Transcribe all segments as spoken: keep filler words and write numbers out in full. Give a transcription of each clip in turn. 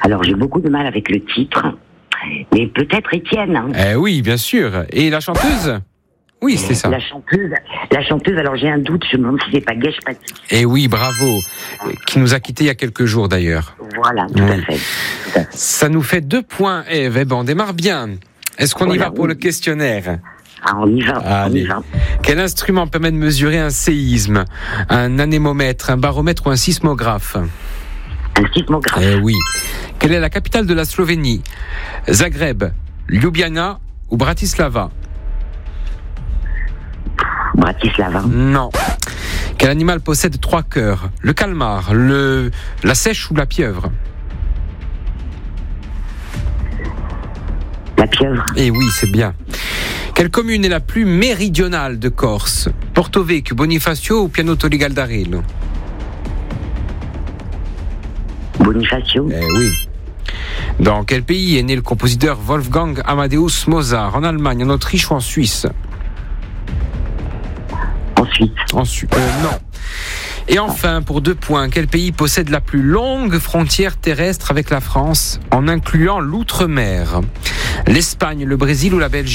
Alors, j'ai beaucoup de mal avec le titre, mais peut-être Étienne. Hein. Eh oui, bien sûr. Et la chanteuse ? Oui, c'était ça. La chanteuse, la chanteuse, alors j'ai un doute, je me demande si c'est pas Guèche Paty. Eh oui, bravo. Qui nous a quittés il y a quelques jours d'ailleurs. Voilà, tout, oui. à fait, tout à fait. Ça nous fait deux points, Ève. Eh ben, on démarre bien. Est-ce qu'on voilà, y va pour oui. le questionnaire ? Ah, on y va, Allez. on y va. Quel instrument permet de mesurer un séisme ? Un anémomètre, un baromètre ou un sismographe ? Un sismographe. Eh oui. Quelle est la capitale de la Slovénie ? Zagreb, Ljubljana ou Bratislava ? Bratislava. Non. Quel animal possède trois cœurs ? Le calmar, le... la seiche ou la pieuvre ? La pieuvre. Eh oui, c'est bien. Quelle commune est la plus méridionale de Corse ? Porto-Vecchio, Bonifacio ou Piano Toligaldarillo ? Bonifacio. Eh oui. Dans quel pays est né le compositeur Wolfgang Amadeus Mozart ? En Allemagne, en Autriche ou en Suisse ? Ensuite. Ensuite, euh, non. Et enfin, pour deux points, quel pays possède la plus longue frontière terrestre avec la France, en incluant l'outre-mer ? L'Espagne, le Brésil ou la Belgique ?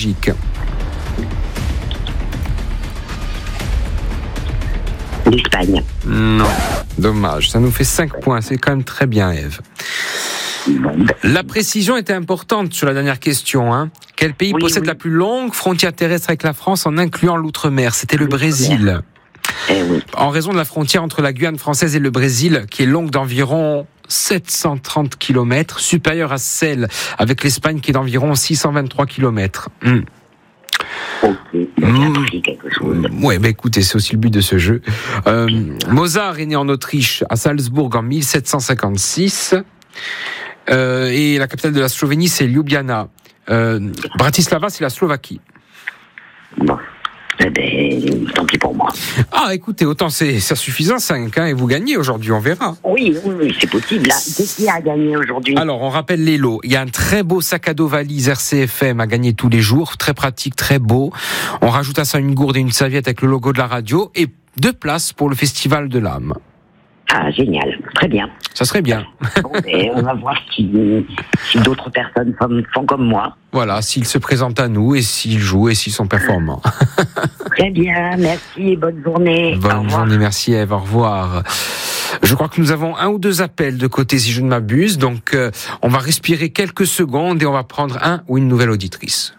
L'Espagne. Non, dommage. Ça nous fait cinq points. C'est quand même très bien, Ève. La précision était importante sur la dernière question. Hein. Quel pays oui, possède oui. la plus longue frontière terrestre avec la France en incluant l'outre-mer ? C'était le Brésil. Eh oui. En raison de la frontière entre la Guyane française et le Brésil, qui est longue d'environ sept cent trente kilomètres, supérieure à celle avec l'Espagne qui est d'environ six cent vingt-trois kilomètres. Mmh. Ok, j'ai appris quelque chose. Ouais, bah écoutez, c'est aussi le but de ce jeu. Euh, Mozart est né en Autriche, à Salzbourg, en mille sept cent cinquante-six. Euh, et la capitale de la Slovénie, c'est Ljubljana. Euh, Bratislava, c'est la Slovaquie. Bon, eh ben, tant pis pour moi. Ah, écoutez, autant c'est ça suffisant, cinq, hein, et vous gagnez aujourd'hui, on verra. Oui, oui, oui, c'est possible. Là, qu'est-ce qu'il y a à gagner aujourd'hui ? Alors, on rappelle les lots. Il y a un très beau sac à dos valise R C F M à gagner tous les jours, très pratique, très beau. On rajoute à ça une gourde et une serviette avec le logo de la radio, et deux places pour le Festival de l'âme. Ah, génial, très bien. Ça serait bien. Bon, et on va voir si, si d'autres personnes font, font comme moi. Voilà, s'ils se présentent à nous et s'ils jouent et s'ils sont performants. Très bien, merci et bonne journée. Bonne journée, merci Ève, au revoir. Je crois que nous avons un ou deux appels de côté, si je ne m'abuse, donc euh, on va respirer quelques secondes et on va prendre un ou une nouvelle auditrice.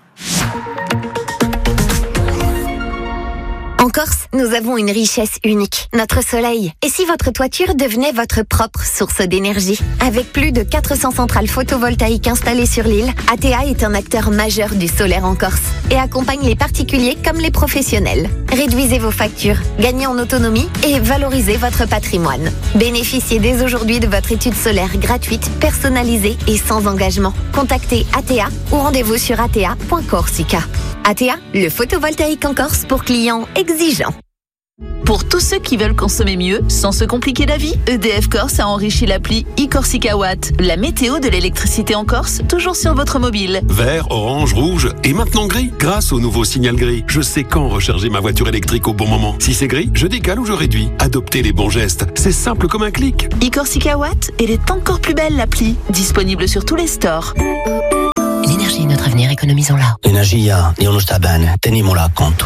En Corse, nous avons une richesse unique, notre soleil. Et si votre toiture devenait votre propre source d'énergie ? Avec plus de quatre cents centrales photovoltaïques installées sur l'île, A T A est un acteur majeur du solaire en Corse et accompagne les particuliers comme les professionnels. Réduisez vos factures, gagnez en autonomie et valorisez votre patrimoine. Bénéficiez dès aujourd'hui de votre étude solaire gratuite, personnalisée et sans engagement. Contactez A T A ou rendez-vous sur a t a point corsica. A T A, le photovoltaïque en Corse pour clients exigeants. Pour tous ceux qui veulent consommer mieux, sans se compliquer la vie, E D F Corse a enrichi l'appli e-Corsica Watt, la météo de l'électricité en Corse, toujours sur votre mobile. Vert, orange, rouge et maintenant gris. Grâce au nouveau signal gris, je sais quand recharger ma voiture électrique au bon moment. Si c'est gris, je décale ou je réduis. Adoptez les bons gestes, c'est simple comme un clic. e-Corsica Watt, elle est encore plus belle l'appli, disponible sur tous les stores. L'énergie est notre avenir, économisons-la. L'energia non sta bene, teniamola a conto.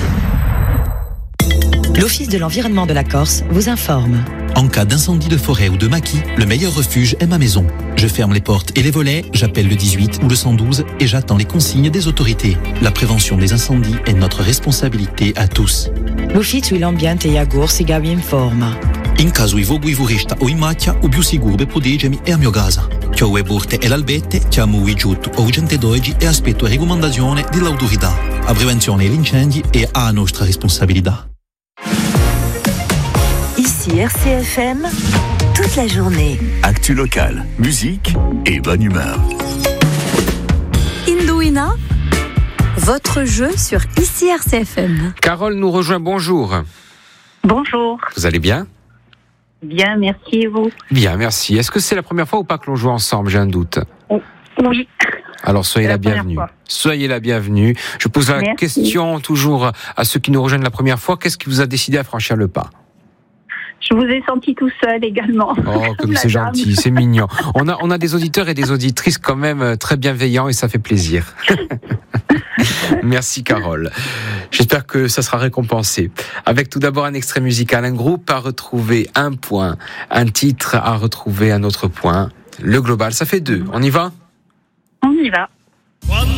L'Office de l'environnement de la Corse vous informe. En cas d'incendie de forêt ou de maquis, le meilleur refuge est ma maison. Je ferme les portes et les volets, j'appelle le dix-huit ou le cent douze et j'attends les consignes des autorités. La prévention des incendies est notre responsabilité à tous. L'Ufficio dell'ambiente e Corsica vi informa. In caso i vogui vorista o in macchia, o più sicuro per proteggermi è a mio casa. Chiove porte e l'albette, chiamo i giutto o gente d'oggi e aspetto la raccomandazione dell'autorità. La prevenzione degli incendi è a nostra responsabilità. Ici R C F M, toute la journée. Actu locale, musique et bonne humeur. Indouina, votre jeu sur Ici R C F M. Carole nous rejoint, bonjour. Bonjour. Vous allez bien ? Bien, merci et vous ? Bien, merci. Est-ce que c'est la première fois ou pas que l'on joue ensemble ? J'ai un doute. Oui. Alors soyez la, la bienvenue. Fois. Soyez la bienvenue. Je pose la merci. question toujours à ceux qui nous rejoignent la première fois. Qu'est-ce qui vous a décidé à franchir le pas ? Je vous ai senti tout seul également. Oh, comme c'est gentil, c'est mignon. On a, on a des auditeurs et des auditrices quand même très bienveillants et ça fait plaisir. Merci Carole. J'espère que ça sera récompensé. Avec tout d'abord un extrait musical, un groupe à retrouver un point, un titre à retrouver un autre point. Le global, ça fait deux. On y va ? On y va.